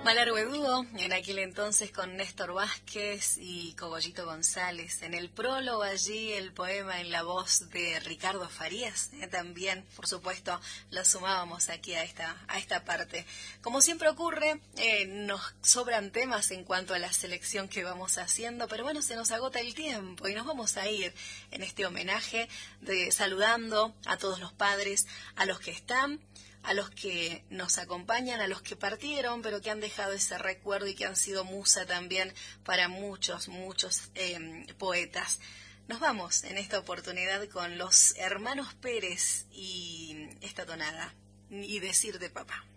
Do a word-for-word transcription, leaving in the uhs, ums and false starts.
Malargüe en aquel entonces con Néstor Vázquez y Cogollito González. En el prólogo allí el poema en la voz de Ricardo Farías. Eh, también, por supuesto, lo sumábamos aquí a esta, a esta parte. Como siempre ocurre, eh, nos sobran temas en cuanto a la selección que vamos haciendo, pero bueno, se nos agota el tiempo y nos vamos a ir en este homenaje de saludando a todos los padres, a los que están, a los que nos acompañan, a los que partieron, pero que han dejado ese recuerdo y que han sido musa también para muchos, muchos eh, poetas. Nos vamos en esta oportunidad con los hermanos Pérez y esta tonada, y decir de papá.